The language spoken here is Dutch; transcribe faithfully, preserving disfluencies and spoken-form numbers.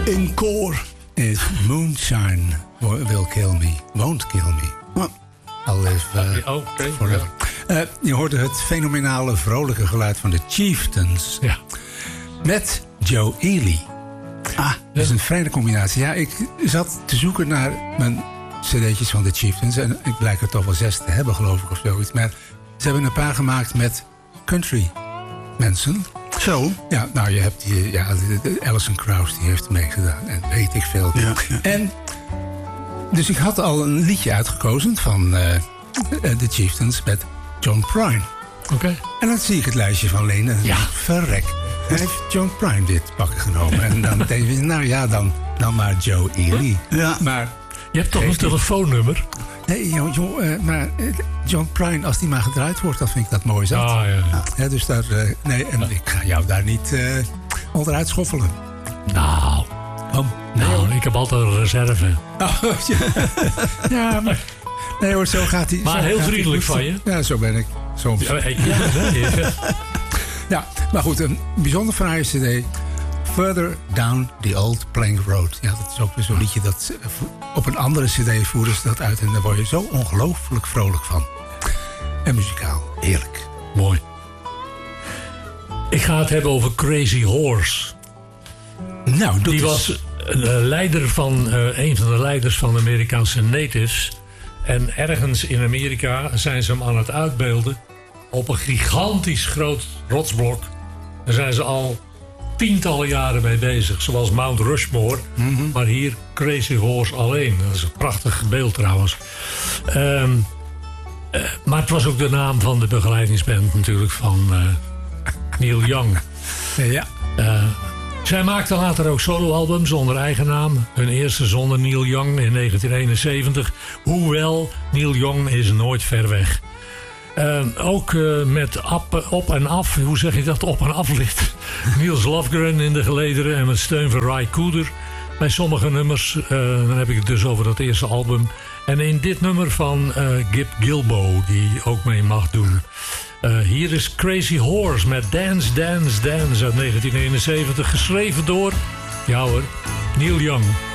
in koor is Moonshine Will Kill Me, Won't Kill Me. Oh. I'll live uh, oh, okay. forever. Uh, je hoorde het fenomenale vrolijke geluid van de Chieftains. Ja. Met Joe Ely. Ah, dat is een fijne combinatie. Ja, ik zat te zoeken naar mijn cd'tjes van de Chieftains. En ik blijk er toch wel zes te hebben, geloof ik, of zoiets. Maar ze hebben een paar gemaakt met country mensen. Zo? Ja, nou, je hebt die, ja, de, de Alison Krauss, die heeft meegedaan. En weet ik veel. Ja, ja. En, dus ik had al een liedje uitgekozen van uh, de Chieftains met John Prine. Oké. Okay. En dan zie ik het lijstje van Leen en ja. verrek. Hij heeft John Prine dit pakken genomen. En dan denk je, nou ja, dan, dan maar Joe Ely. Ja. Maar je hebt toch een telefoonnummer? Nee, joh, joh, uh, maar John Prine, als die maar gedraaid wordt, dan vind ik dat mooi zat. Ah, ja, ja. Ja, dus daar, uh, nee, en ja. ik ga jou daar niet uh, onderuit schoffelen. Nou, oh, nee, nou ik heb altijd een reserve. Oh, ja. ja, maar nee hoor, zo gaat hij. Maar heel vriendelijk van je. Ja, zo ben ik soms. Ja, ik, ja, nee, ja. ja, maar goed, een bijzonder fraaie cd. Further Down the Old Plank Road. Ja, dat is ook weer zo'n liedje dat op een andere cd voeren ze dat uit. En daar word je zo ongelooflijk vrolijk van. En muzikaal. Heerlijk. Mooi. Ik ga het hebben over Crazy Horse. Nou, dat Die is... was een leider van, uh, een van de leiders van de Amerikaanse natives. En ergens in Amerika zijn ze hem aan het uitbeelden. Op een gigantisch groot rotsblok. Daar zijn ze al tientallen jaren mee bezig. Zoals Mount Rushmore. Mm-hmm. Maar hier Crazy Horse alleen. Dat is een prachtig beeld trouwens. Um, uh, maar het was ook de naam van de begeleidingsband natuurlijk van uh, Neil Young. Ja. Uh, zij maakten later ook soloalbums onder eigen naam. Hun eerste zonder Neil Young in negentien eenenzeventig. Hoewel, Neil Young is nooit ver weg. Uh, ook uh, met op, op en af, hoe zeg je dat, op en aflicht. Niels Lofgren in de gelederen en met steun van Ry Cooder. Bij sommige nummers, uh, dan heb ik het dus over dat eerste album. En in dit nummer van uh, Gib Gilbo, die ook mee mag doen. Uh, hier is Crazy Horse met Dance, Dance, Dance uit negentien eenenzeventig. Geschreven door, ja hoor, Neil Young.